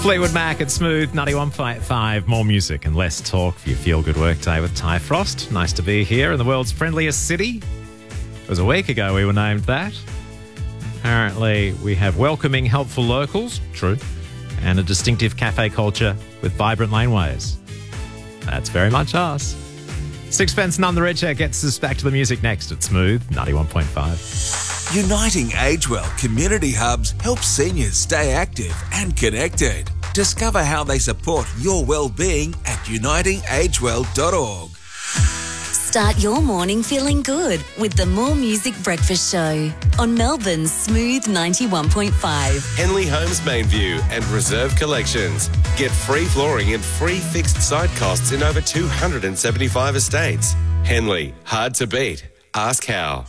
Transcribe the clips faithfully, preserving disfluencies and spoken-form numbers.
Fleetwood Mac at Smooth ninety-one point five. More music and less talk for your feel-good workday with Ty Frost. Nice to be here in the world's friendliest city. It was a week ago we were named that. Apparently we have welcoming, helpful locals, true, and a distinctive cafe culture with vibrant laneways. That's very much us. Sixpence None the Richer gets us back to the music next at Smooth ninety-one point five. Uniting AgeWell Community Hubs helps seniors stay active and connected. Discover how they support your well-being at uniting age well dot org. Start your morning feeling good with the More Music Breakfast Show on Melbourne's Smooth ninety-one point five. Henley Homes Mainview and Reserve Collections. Get free flooring and free fixed site costs in over two hundred seventy-five estates. Henley, hard to beat. Ask how.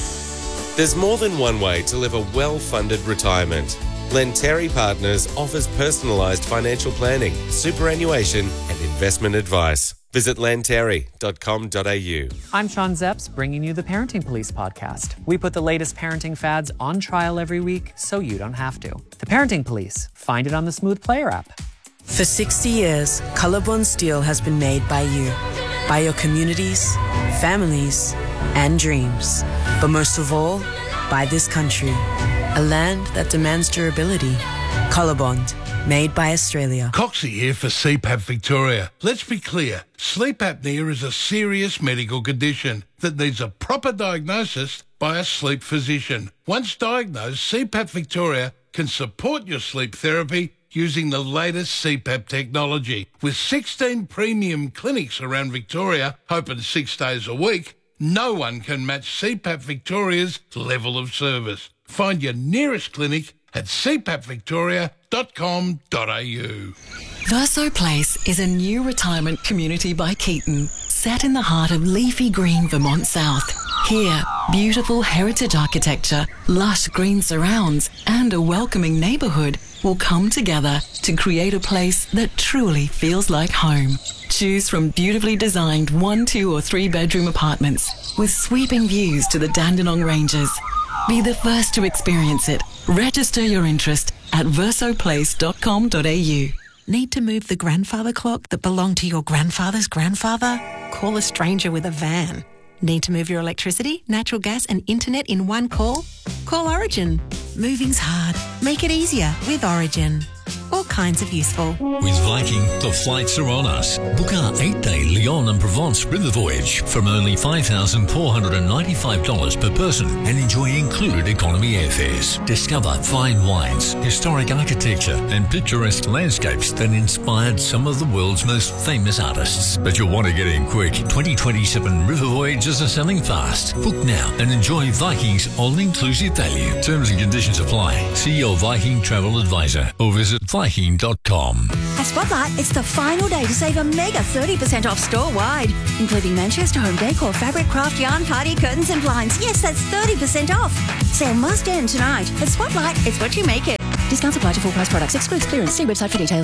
There's more than one way to live a well-funded retirement. Lenteri Partners offers personalised financial planning, superannuation and investment advice. Visit lenteri dot com dot a u. I'm Sean Zepps, bringing you the Parenting Police podcast. We put the latest parenting fads on trial every week so you don't have to. The Parenting Police. Find it on the Smooth Player app. For sixty years, Colorbond Steel has been made by you, by your communities, families, and dreams. But most of all, by this country, a land that demands durability. Colorbond, made by Australia. Coxie here for C PAP Victoria. Let's be clear, sleep apnea is a serious medical condition that needs a proper diagnosis by a sleep physician. Once diagnosed, C PAP Victoria can support your sleep therapy using the latest C PAP technology. With sixteen premium clinics around Victoria, open six days a week, no one can match C PAP Victoria's level of service. Find your nearest clinic at c pap victoria dot com dot a u. Verso Place is a new retirement community by Keaton, set in the heart of leafy green Vermont South. Here, beautiful heritage architecture, lush green surrounds, and a welcoming neighbourhood will come together to create a place that truly feels like home. Choose from beautifully designed one, two or three bedroom apartments with sweeping views to the Dandenong Ranges. Be the first to experience it. Register your interest at verso place dot com dot a u. Need to move the grandfather clock that belonged to your grandfather's grandfather? Call a stranger with a van. Need to move your electricity, natural gas and internet in one call? Call Origin. Moving's hard. Make it easier with Origin. All kinds of useful. With Viking, the flights are on us. Book our eight-day Lyon and Provence river voyage from only five thousand four hundred ninety-five dollars per person and enjoy included economy airfares. Discover fine wines, historic architecture and picturesque landscapes that inspired some of the world's most famous artists. But you'll want to get in quick. twenty twenty-seven river voyages are selling fast. Book now and enjoy Viking's all-inclusive value. Terms and conditions apply. See your Viking travel advisor or visit viking dot com. At Spotlight, it's the final day to save a mega thirty percent off store-wide, including Manchester Home Decor, fabric, craft, yarn, party, curtains and blinds. Yes, that's thirty percent off. Sale must end tonight. At Spotlight, it's what you make it. Discounts apply to full price products. Excludes clearance. See website for details.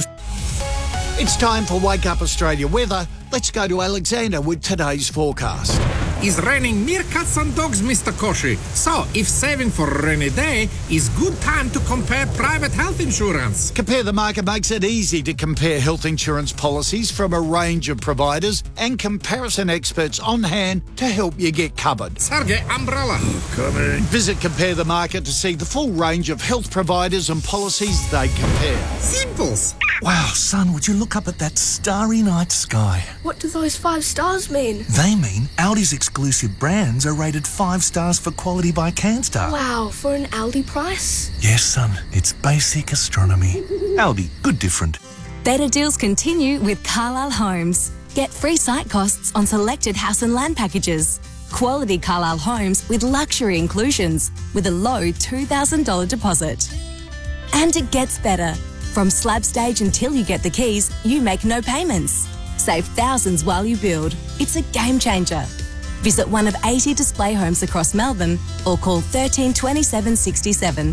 It's time for Wake Up Australia weather. Let's go to Alexander with today's forecast. It's raining meerkats and dogs, Mister Koshi. So, if saving for a rainy day is good time to compare private health insurance. Compare the Market makes it easy to compare health insurance policies from a range of providers and comparison experts on hand to help you get covered. Sergey, umbrella. Coming. Visit Compare the Market to see the full range of health providers and policies they compare. Simples. Wow, son, would you look up at that starry night sky? What do those five stars mean? They mean Aldi's exclusive brands are rated five stars for quality by Canstar. Wow, for an Aldi price? Yes, son, it's basic astronomy. Aldi, good different. Better deals continue with Carlisle Homes. Get free site costs on selected house and land packages. Quality Carlisle Homes with luxury inclusions with a low two thousand dollars deposit. And it gets better. From slab stage until you get the keys, you make no payments. Save thousands while you build. It's a game changer. Visit one of eighty display homes across Melbourne or call thirteen twenty-seven sixty-seven.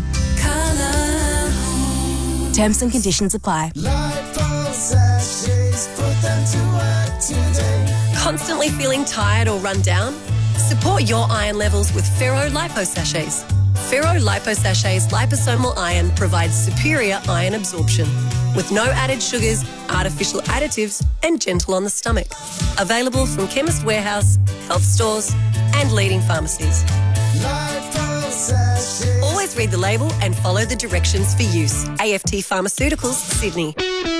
Terms and conditions apply. Constantly feeling tired or run down? Support your iron levels with Ferro Lipo Sachets. Ferro Lipo Sachets liposomal iron provides superior iron absorption with no added sugars, artificial additives and gentle on the stomach. Available from Chemist Warehouse, health stores and leading pharmacies. Always read the label and follow the directions for use. A F T Pharmaceuticals, Sydney.